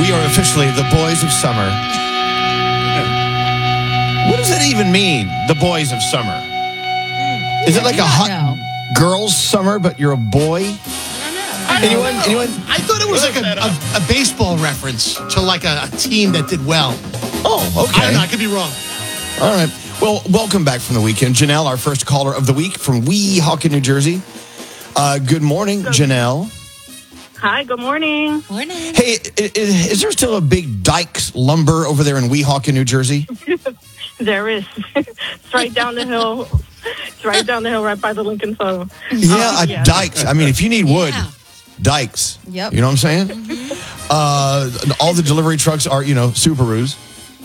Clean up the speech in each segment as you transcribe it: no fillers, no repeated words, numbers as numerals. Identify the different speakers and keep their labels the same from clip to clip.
Speaker 1: We are officially the boys of summer. What does that even mean, the boys of summer? Is it like a hot girl's summer, but you're a boy? Anyone?
Speaker 2: I thought it was like a baseball reference to like a team that did well.
Speaker 1: Oh, okay.
Speaker 2: I don't know. I could be wrong.
Speaker 1: All right. Well, welcome back from the weekend. Janelle, our first caller of the week from Weehawken, New Jersey. Good morning, Janelle.
Speaker 3: Hi, good morning.
Speaker 4: Morning.
Speaker 1: Hey, is there still a big Dykes lumber over there in Weehawken, New Jersey?
Speaker 3: There is. It's right down the hill. It's right down the hill, right by the Lincoln Tunnel.
Speaker 1: Yeah, Dykes. I mean, if you need wood, Dykes.
Speaker 4: Yep.
Speaker 1: You know what I'm saying? All the delivery trucks are, Subarus.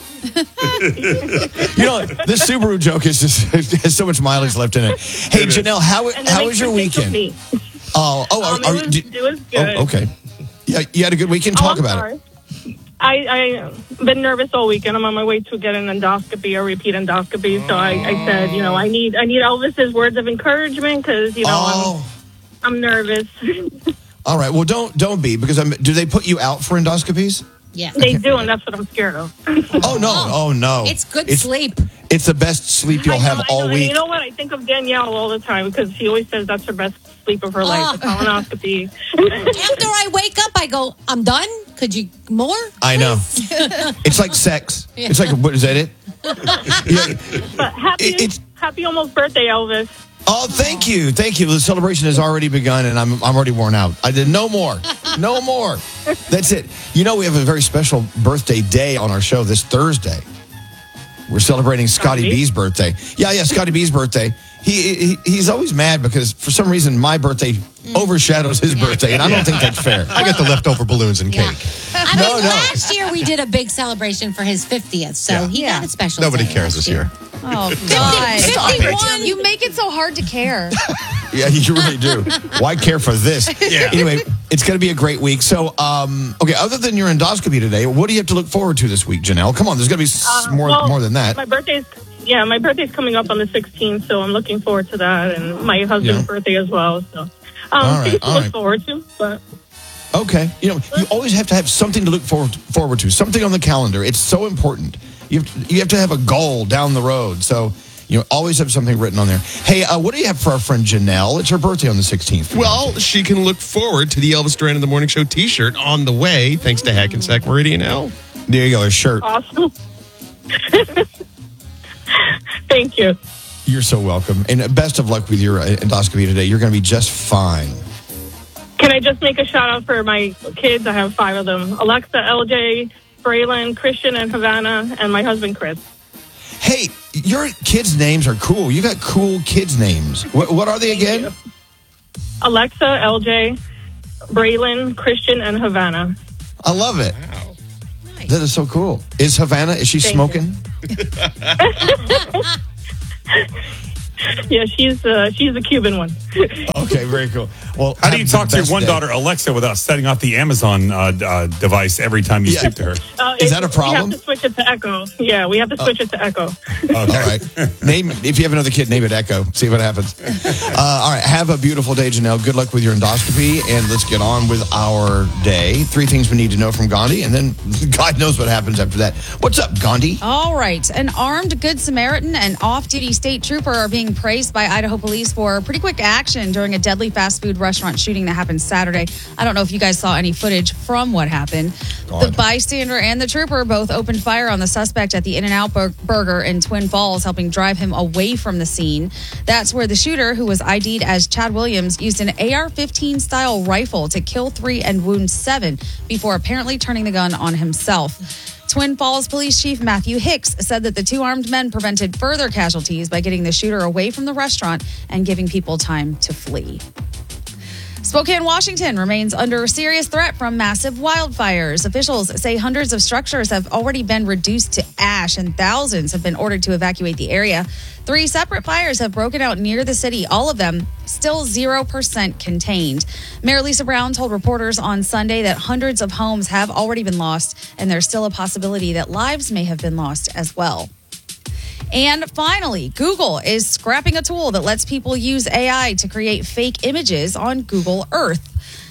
Speaker 1: This Subaru joke is just has so much mileage left in it. Hey, Janelle, how was your weekend?
Speaker 3: It was good.
Speaker 1: Oh, okay. Yeah, you had a good weekend. Talk about it.
Speaker 3: I've been nervous all weekend. I'm on my way to get an endoscopy, a repeat endoscopy. So I said, I need Elvis's words of encouragement because I'm nervous.
Speaker 1: All right. Well, don't be because do they put you out for endoscopies?
Speaker 4: Yeah.
Speaker 3: They do, and that's what I'm scared of.
Speaker 1: Oh no!
Speaker 4: It's good sleep.
Speaker 1: It's the best sleep you'll have all week.
Speaker 3: You know what? I think of Danielle all the time because she always says that's her best sleep of her life. The colonoscopy.
Speaker 4: After I wake up, I go, I'm done. Could you more?
Speaker 1: I know. It's like sex. It's like, what is that it?
Speaker 3: But happy almost birthday, Elvis.
Speaker 1: Oh, thank you. The celebration has already begun, and I'm already worn out. I did no more. That's it. We have a very special birthday day on our show this Thursday. We're celebrating Scotty B's birthday. Yeah, Scotty B's birthday. He's always mad because for some reason my birthday overshadows his birthday, and I don't think that's fair.
Speaker 2: I got the leftover balloons and cake.
Speaker 4: Last year we did a big celebration for his 50th, so he got a special.
Speaker 2: Nobody
Speaker 4: day
Speaker 2: cares this year.
Speaker 5: Oh, God.
Speaker 4: 51.
Speaker 5: You make it so hard to care.
Speaker 1: Yeah, you really do. Why care for this? Yeah. Anyway, it's going to be a great week. So, other than your endoscopy today, what do you have to look forward to this week, Janelle? Come on, there's going to be more than that.
Speaker 3: My birthday's coming up on the 16th, so I'm looking forward to that, and my husband's birthday as well. So, things to look forward to. But
Speaker 1: okay, you always have to have something to look forward to, something on the calendar. It's so important. You have to have a goal down the road. So, always have something written on there. Hey, what do you have for our friend Janelle? It's her birthday on the 16th.
Speaker 6: Well, she can look forward to the Elvis Duran in the Morning Show t-shirt on the way, thanks to Hackensack Meridian L.
Speaker 1: There you go, a shirt.
Speaker 3: Awesome. Thank you.
Speaker 1: You're so welcome. And best of luck with your endoscopy today. You're going to be just fine.
Speaker 3: Can I just make a shout out for my kids? I have 5 of them. Alexa, LJ, Braylon, Christian, and Havana, and my husband, Chris.
Speaker 1: Hey, your kids' names are cool. You got cool kids' names. What are they again?
Speaker 3: Alexa, LJ, Braylon, Christian, and Havana.
Speaker 1: I love it.
Speaker 6: Wow.
Speaker 4: Nice.
Speaker 1: That is so cool. Is Havana, is she smoking?
Speaker 3: Yeah, she's the Cuban one.
Speaker 1: Okay, very cool. Well,
Speaker 7: how do you talk to your one daughter, Alexa, without setting off the Amazon device every time you speak to her?
Speaker 1: Is that a problem?
Speaker 3: We have to switch it to Echo. Yeah, we have to switch it to Echo.
Speaker 1: Okay. All right. If you have another kid, name it Echo. See what happens. All right. Have a beautiful day, Janelle. Good luck with your endoscopy, and let's get on with our day. 3 things we need to know from Gandhi, and then God knows what happens after that. What's up, Gandhi?
Speaker 5: All right. An armed Good Samaritan and off-duty state trooper are being praised by Idaho police for pretty quick action during a deadly fast food restaurant shooting that happened Saturday. I don't know if you guys saw any footage from what happened. The bystander and the trooper both opened fire on the suspect at the In-N-Out Burger in Twin Falls, helping drive him away from the scene. That's where the shooter, who was ID'd as Chad Williams, used an AR-15 style rifle to kill 3 and wound 7 before apparently turning the gun on himself. Twin Falls Police Chief Matthew Hicks said that the 2 armed men prevented further casualties by getting the shooter away from the restaurant and giving people time to flee. Spokane, Washington remains under serious threat from massive wildfires. Officials say hundreds of structures have already been reduced to ash and thousands have been ordered to evacuate the area. 3 separate fires have broken out near the city, all of them still 0% contained. Mayor Lisa Brown told reporters on Sunday that hundreds of homes have already been lost, and there's still a possibility that lives may have been lost as well. And finally, Google is scrapping a tool that lets people use AI to create fake images on Google Earth.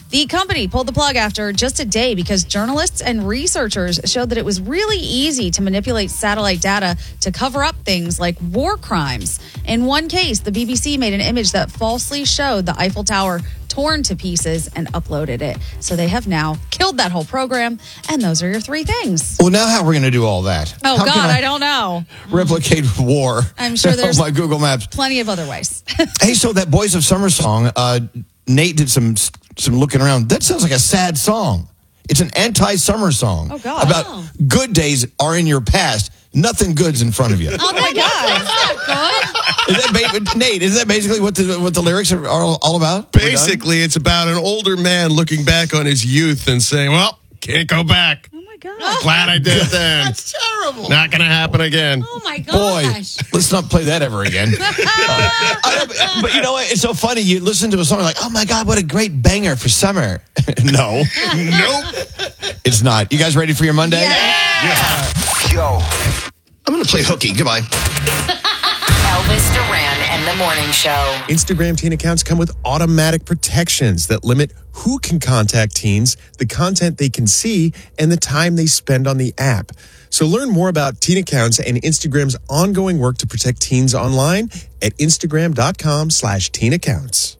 Speaker 5: The company pulled the plug after just a day because journalists and researchers showed that it was really easy to manipulate satellite data to cover up things like war crimes. In one case, the BBC made an image that falsely showed the Eiffel Tower torn to pieces and uploaded it. So they have now killed that whole program, and those are your three things.
Speaker 1: Well, now how are we going to do all that?
Speaker 5: Oh,
Speaker 1: How
Speaker 5: God,
Speaker 1: can
Speaker 5: I don't know.
Speaker 1: replicate war.
Speaker 5: I'm sure there's
Speaker 1: on my Google Maps.
Speaker 5: plenty of other ways.
Speaker 1: Hey, so that Boys of Summer song, Nate did some looking around. That sounds like a sad song. It's an anti-summer song.
Speaker 5: Oh, God.
Speaker 1: About good days are in your past. Nothing good's in front of you.
Speaker 4: Oh my God, that's not good.
Speaker 1: Nate, is that basically what the lyrics are all about?
Speaker 6: Basically, it's about an older man looking back on his youth and saying, well, can't go back.
Speaker 5: Oh, my God.
Speaker 6: Glad I did it then.
Speaker 2: That's terrible.
Speaker 6: Not going to happen again.
Speaker 4: Oh my
Speaker 1: Boy,
Speaker 4: gosh.
Speaker 1: let's not play that ever again. But you know what? It's so funny. You listen to a song like, oh my God, what a great banger for summer. No.
Speaker 6: Nope.
Speaker 1: It's not. You guys ready for your Monday?
Speaker 8: Yeah.
Speaker 1: Yo. I'm going to play hooky. Goodbye.
Speaker 8: Elvis Duran and the Morning Show.
Speaker 6: Instagram teen accounts come with automatic protections that limit who can contact teens, the content they can see, and the time they spend on the app. So learn more about teen accounts and Instagram's ongoing work to protect teens online at Instagram.com/teen accounts.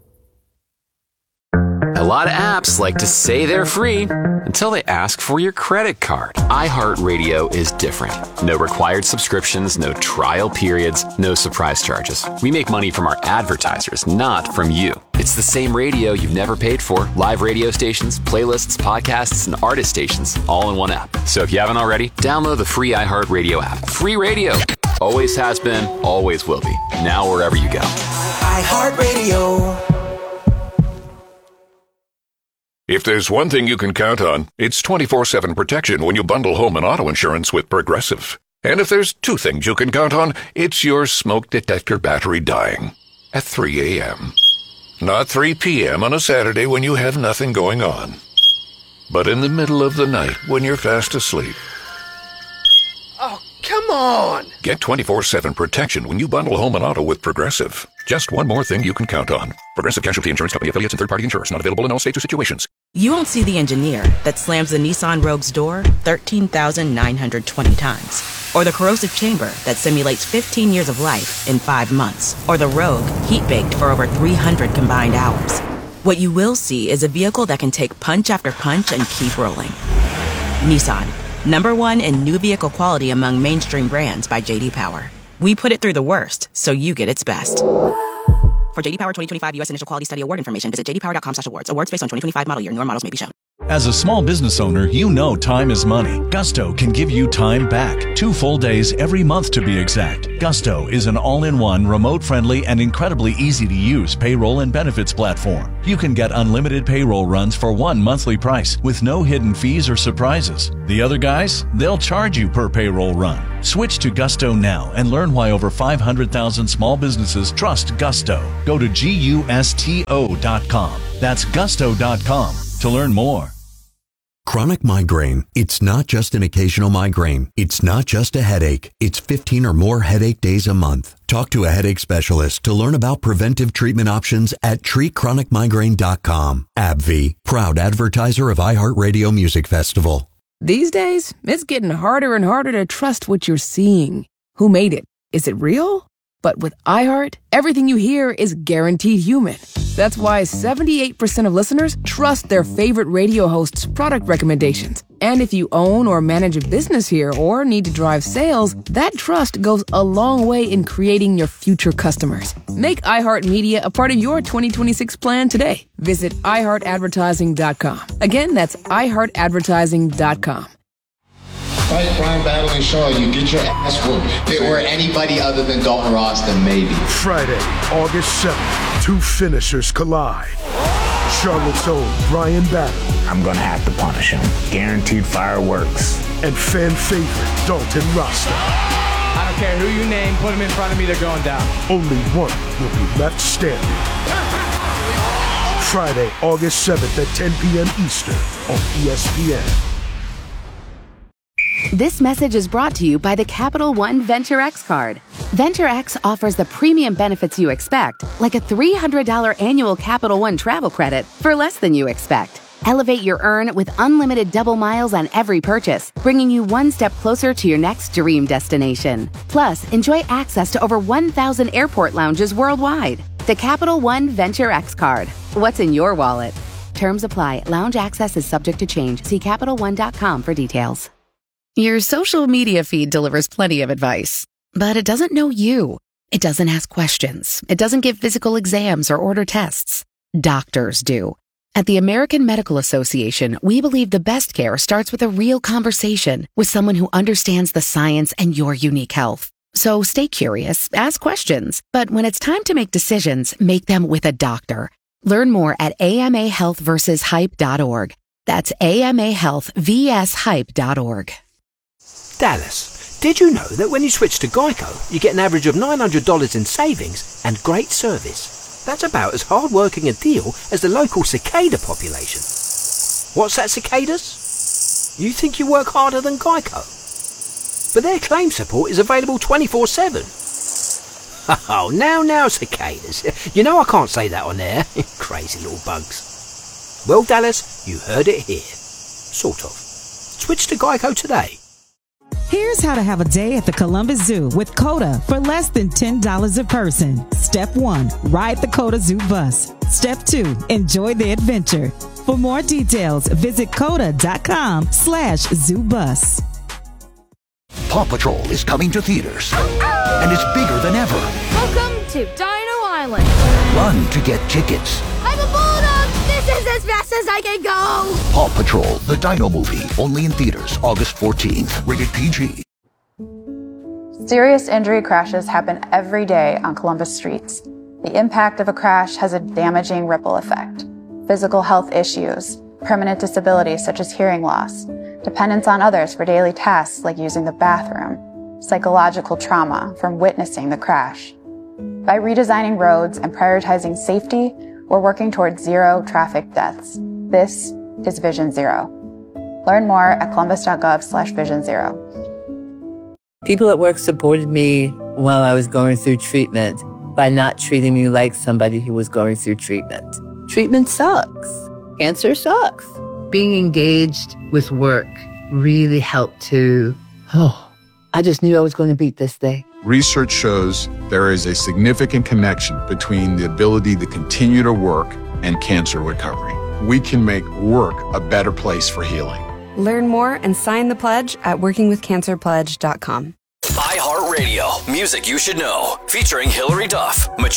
Speaker 9: A lot of apps like to say they're free until they ask for your credit card. iHeartRadio is different. No required subscriptions, no trial periods, no surprise charges. We make money from our advertisers, not from you. It's the same radio you've never paid for. Live radio stations, playlists, podcasts, and artist stations all in one app. So if you haven't already, download the free iHeartRadio app. Free radio. Always has been, always will be. Now wherever you go.
Speaker 10: iHeartRadio.
Speaker 11: If there's one thing you can count on, it's 24/7 protection when you bundle home and auto insurance with Progressive. And if there's two things you can count on, it's your smoke detector battery dying at 3 a.m. Not 3 p.m. on a Saturday when you have nothing going on, but in the middle of the night when you're fast asleep.
Speaker 10: Oh, come on.
Speaker 11: Get 24/7 protection when you bundle home and auto with Progressive. Just one more thing you can count on. Progressive Casualty Insurance Company affiliates and third-party insurers. Not available in all states or situations.
Speaker 12: You won't see the engineer that slams the Nissan Rogue's door 13,920 times. Or the corrosive chamber that simulates 15 years of life in 5 months. Or the Rogue heat-baked for over 300 combined hours. What you will see is a vehicle that can take punch after punch and keep rolling. Nissan. #1 in new vehicle quality among mainstream brands by J.D. Power. We put it through the worst, so you get its best. For J.D. Power 2025 U.S. Initial Quality Study Award information, visit jdpower.com/awards. Awards based on 2025 model year. Newer models may be shown.
Speaker 13: As a small business owner, you know time is money. Gusto can give you time back. 2 full days every month to be exact. Gusto is an all-in-one, remote-friendly, and incredibly easy-to-use payroll and benefits platform. You can get unlimited payroll runs for one monthly price with no hidden fees or surprises. The other guys, they'll charge you per payroll run. Switch to Gusto now and learn why over 500,000 small businesses trust Gusto. Go to GUSTO.com. That's Gusto.com to learn more.
Speaker 14: Chronic migraine. It's not just an occasional migraine. It's not just a headache. It's 15 or more headache days a month. Talk to a headache specialist to learn about preventive treatment options at treatchronicmigraine.com. AbbVie, proud advertiser of iHeartRadio Music Festival.
Speaker 15: These days, it's getting harder and harder to trust what you're seeing. Who made it? Is it real? But with iHeart, everything you hear is guaranteed human. That's why 78% of listeners trust their favorite radio host's product recommendations. And if you own or manage a business here or need to drive sales, that trust goes a long way in creating your future customers. Make iHeartMedia a part of your 2026 plan today. Visit iHeartAdvertising.com. Again, that's iHeartAdvertising.com.
Speaker 16: Fight Brian Battle and Shaw, you get your ass whooped. If it were anybody other than Dalton Ross, then maybe.
Speaker 17: Friday, August 7th, 2 finishers collide. Charlotte's own Brian Battle.
Speaker 18: I'm gonna have to punish him. Guaranteed fireworks.
Speaker 17: And fan favorite Dalton Rasta.
Speaker 19: I don't care who you name, put him in front of me, they're going down.
Speaker 17: Only one will be left standing. Friday, August 7th at 10 p.m. Eastern on ESPN.
Speaker 20: This message is brought to you by the Capital One Venture X card. Venture X offers the premium benefits you expect, like a $300 annual Capital One travel credit for less than you expect. Elevate your earn with unlimited double miles on every purchase, bringing you one step closer to your next dream destination. Plus, enjoy access to over 1,000 airport lounges worldwide. The Capital One Venture X card. What's in your wallet? Terms apply. Lounge access is subject to change. See CapitalOne.com for details. Your social media feed delivers plenty of advice, but it doesn't know you. It doesn't ask questions. It doesn't give physical exams or order tests. Doctors do. At the American Medical Association, we believe the best care starts with a real conversation with someone who understands the science and your unique health. So stay curious, ask questions, but when it's time to make decisions, make them with a doctor. Learn more at amahealthversushype.org. That's amahealthvshype.org.
Speaker 21: Dallas, did you know that when you switch to Geico, you get an average of $900 in savings and great service? That's about as hard-working a deal as the local cicada population. What's that, cicadas? You think you work harder than Geico? But their claim support is available 24/7. Oh, now, cicadas. You know I can't say that on air. Crazy little bugs. Well, Dallas, you heard it here. Sort of. Switch to Geico today.
Speaker 22: Here's how to have a day at the Columbus Zoo with CODA for less than $10 a person. Step 1, ride the CODA Zoo bus. Step 2, enjoy the adventure. For more details, visit coda.com/zoobus.
Speaker 23: Paw Patrol is coming to theaters, and it's bigger than ever.
Speaker 24: Welcome to Dino Island.
Speaker 23: Run to get tickets.
Speaker 24: I'm a bulldog. This is as fast as I can go.
Speaker 23: Paw Patrol, the Dino movie, only in theaters August 14th. Rated PG.
Speaker 25: Serious injury crashes happen every day on Columbus streets. The impact of a crash has a damaging ripple effect. Physical health issues, permanent disabilities such as hearing loss, dependence on others for daily tasks like using the bathroom, psychological trauma from witnessing the crash. By redesigning roads and prioritizing safety, we're working towards zero traffic deaths. This is Vision Zero. Learn more at columbus.gov/Vision Zero.
Speaker 26: People at work supported me while I was going through treatment by not treating me like somebody who was going through treatment. Treatment sucks. Cancer sucks. Being engaged with work really helped to, I just knew I was going to beat this thing.
Speaker 27: Research shows there is a significant connection between the ability to continue to work and cancer recovery. We can make work a better place for healing.
Speaker 28: Learn more and sign the pledge at workingwithcancerpledge.com.
Speaker 29: iHeartRadio, music you should know, featuring Hillary Duff.